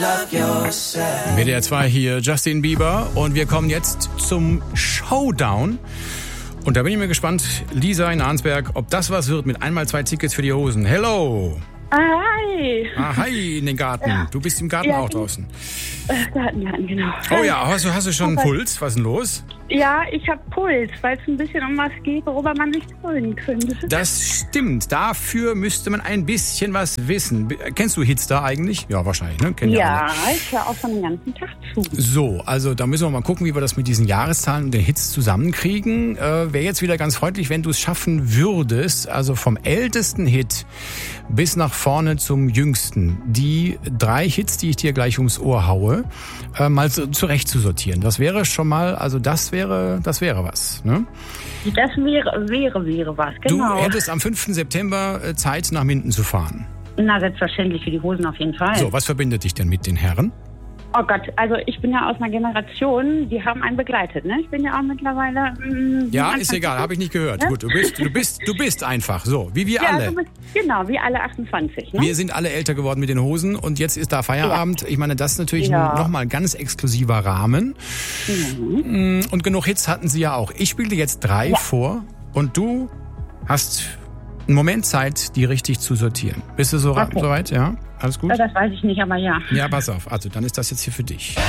WDR 2 hier, Justin Bieber. Und wir kommen jetzt zum Showdown. Und da bin ich mir gespannt, Lisa in Arnsberg, ob das was wird mit einmal 2 Tickets für die Hosen. Hello! Hi! Hi in den Garten. Ja. Du bist im Garten auch draußen. Garten, genau. Oh ja, hast du schon einen Puls? Was ist denn los? Ja, ich habe Puls, weil es ein bisschen um was geht, worüber man nicht reden könnte. Das stimmt. Dafür müsste man ein bisschen was wissen. Kennst du Hitstar eigentlich? Ja, wahrscheinlich, ne? Ja, ich höre auch schon den ganzen Tag zu. So, also da müssen wir mal gucken, wie wir das mit diesen Jahreszahlen und den Hits zusammenkriegen. Wäre jetzt wieder ganz freundlich, wenn du es schaffen würdest, also vom ältesten Hit bis nach vorne zum jüngsten, die 3 Hits, die ich dir gleich ums Ohr haue, mal zurecht zu sortieren. Das wäre schon mal, also das wäre was, ne? Das wäre was, genau. Du hättest am 5. September Zeit, nach Minden zu fahren. Na, selbstverständlich, für die Hosen auf jeden Fall. So, was verbindet dich denn mit den Herren? Oh Gott, also ich bin ja aus einer Generation, die haben einen begleitet, ne? Ich bin ja auch mittlerweile... ja, ist egal, habe ich nicht gehört. Ja? Gut, du bist einfach so, wie wir alle. Du bist, genau, wie alle 28, ne? Wir sind alle älter geworden mit den Hosen und jetzt ist da Feierabend. Ja. Ich meine, das ist natürlich nochmal ein ganz exklusiver Rahmen. Mhm. Und genug Hits hatten sie ja auch. Ich spiele dir jetzt 3 vor und du hast einen Moment Zeit, die richtig zu sortieren. Bist du soweit? Ja? Alles gut? Das weiß ich nicht, aber ja. Ja, pass auf. Also, dann ist das jetzt hier für dich.